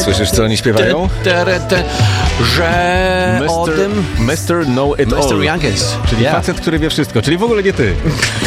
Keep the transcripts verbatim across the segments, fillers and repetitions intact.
Słyszysz, co oni śpiewają? Te, te, te, że mister o tym... mister Know It mister All. Youngest. Czyli Yeah. facet, który wie wszystko, czyli w ogóle nie ty.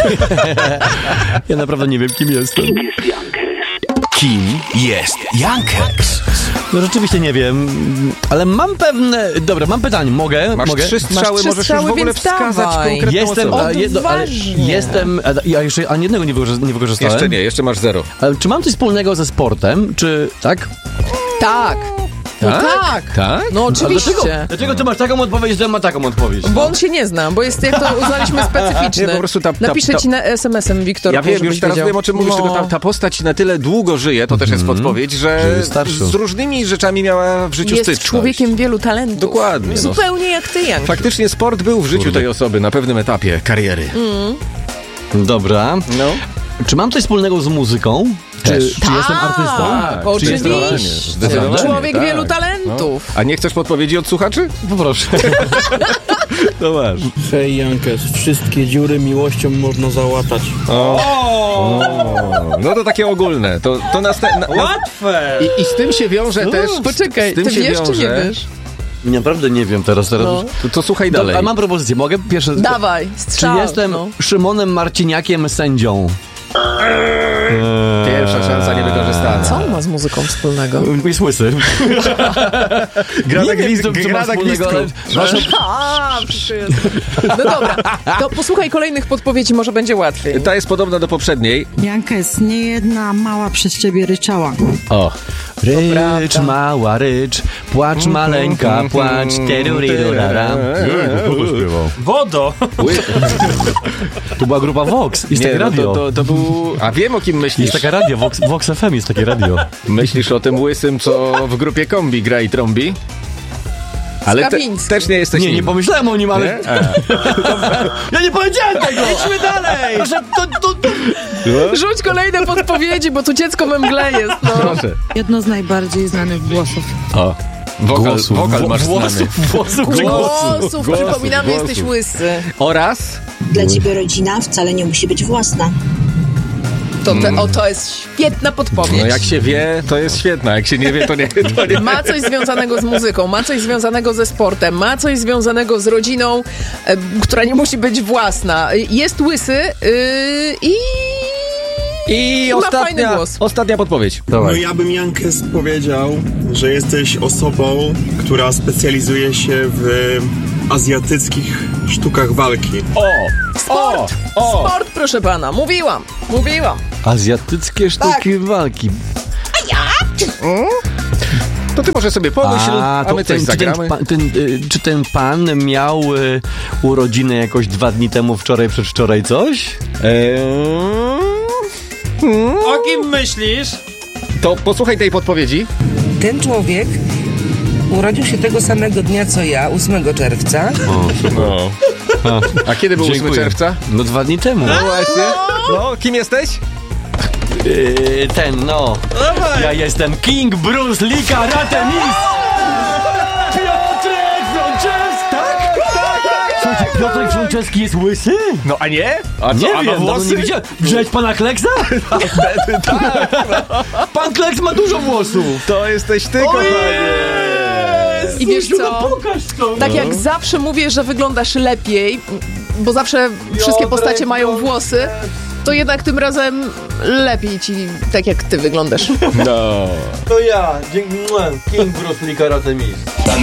Ja naprawdę nie wiem, kim jestem. Kim jest Younghex? No rzeczywiście nie wiem, ale mam pewne... Dobra, mam pytanie, mogę? Masz mogę? trzy strzały, trzy możesz strzały, już w ogóle więc wskazać dawaj. konkretną Jestem, osobę. a, jedno, ale Odważnie. jestem, a, ja jeszcze ani jednego nie, wykorzyst, nie wykorzystałem. Jeszcze nie, jeszcze masz zero. Ale czy mam coś wspólnego ze sportem, czy tak? Tak. No Tak? tak. Tak? No A oczywiście. Dlaczego, dlaczego ty masz taką odpowiedź, że ja mam taką odpowiedź? Bo on się nie zna, bo jest, jak to uznaliśmy, specyficzny. Nie, po prostu ta- ta- Napiszę ta- ci na es em esem, Wiktor. Ja wiem, żebyś już teraz wiedział. wiem, o czym mówisz, No. tylko ta, ta postać na tyle długo żyje, to też jest podpowiedź, że Że jest starszy. z różnymi rzeczami miała w życiu Jest styczność. człowiekiem wielu talentów. Dokładnie, no. Zupełnie jak ty, Jan. Faktycznie sport był w życiu Kurde. tej osoby na pewnym etapie kariery. Dobra. No. Czy mam coś wspólnego z muzyką? Czy, Też. czy jestem artystą? Tak, czy oczywiście. jest- zdecydowanie, Człowiek tak. wielu talentów. No. A nie chcesz podpowiedzi od słuchaczy? Poproszę. To masz. Hej Jankes, wszystkie dziury miłością można załatać. O, no to takie ogólne. To, to następne. Na, Łatwe! i, I z tym się wiąże też. Poczekaj, z tym ty się wiesz czy nie wiąże- wiesz? Naprawdę nie wiem teraz. teraz. No. To, to słuchaj Dobra, dalej. ale mam propozycję. Mogę pierwsze... Dawaj, Czy strzał. jestem no. Szymonem Marciniakiem sędzią? Pierwsza szansa niewykorzystana. Co on ma z muzyką wspólnego? Jest łysy. Gra Nie na wiem, gwizd- co- co gra ma na wspólnego, gwizdku. ale wasze- A, wszystko jest. No dobra, to posłuchaj kolejnych podpowiedzi, może będzie łatwiej. Ta jest podobna do poprzedniej. Jankes, nie jedna mała przez ciebie ryczała. O. Rycz, prawda. mała rycz, płacz maleńka, płacz, terurirurara. Wodo! To była grupa Vox, jest takie no radio. to, to, to był... A wiem, o kim myślisz. Jest taka radio, Vox, Vox F M jest takie radio. Myślisz o tym łysym, co w grupie kombi gra i trąbi? Ale te, Skawiński. też nie jesteś Nie, nim. nie pomyślałem o nim, ale... Nie? A. Ja nie powiedziałem tego! Idźmy dalej! Proszę, to, to, to... Rzuć kolejne podpowiedzi, bo tu dziecko we mgle jest, no. Proszę. Jedno z najbardziej znanych głosów. O. Wokal, Głosów, wokal masz znany. włosów, włosów, czy głosów? Głosów, Głosów, przypominamy, głosów. jesteś łysy. Oraz... Dla ciebie rodzina wcale nie musi być własna. To, te, o, to jest świetna podpowiedź. No jak się wie, to jest świetne. Jak się nie wie, to nie. To nie. Ma coś związanego z muzyką, ma coś związanego ze sportem, ma coś związanego z rodziną, e, która nie musi być własna. Jest łysy yy, i... I Ma fajny ostatnia, głos. ostatnia podpowiedź. No ja bym Jankes powiedział, że jesteś osobą, która specjalizuje się w azjatyckich sztukach walki. O! Sport! O! O! Sport, proszę pana, mówiłam, mówiłam. Azjatyckie sztuki walki. To ty może sobie pomyśl, a, to my coś ten, czy, ten, zagramy. pa- ten, y, czy ten pan miał y, urodziny jakoś dwa dni temu, wczoraj, przedwczoraj coś? Eee, O kim myślisz? to posłuchaj tej podpowiedzi. Ten człowiek urodził się tego samego dnia co ja, ósmego czerwca. No. A kiedy był ósmego Dziękuję. czerwca? No dwa dni temu. No właśnie. No, kim jesteś? Yy, ten, no. Ja jestem King Bruce Lee Karate Mistrz! Piotrek Franceski! Tak? Tak, tak! Słuchajcie, Piotrek Franceski jest łysy? No a nie? A co, Nie a ma wiem, no, włosy? nie widziałem. Widziałeś pana Kleksa? Pan Kleks ma dużo włosów. To jesteś ty, kochanie. I wiesz co? Pokaż to. Tak jak zawsze mówię, że wyglądasz lepiej, bo zawsze wszystkie postacie mają włosy, to jednak tym razem lepiej ci, tak jak ty wyglądasz. No. To ja, dzięki, King Bruce Lee Karate Mistrz.